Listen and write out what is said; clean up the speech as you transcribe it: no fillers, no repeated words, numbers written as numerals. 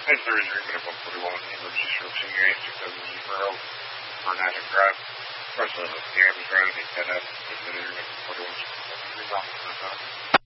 If there is agreement of 141, emergency servicing unit 670 Fernando Drive, President of the Campus Road, and 10 up, and then agreement of 141.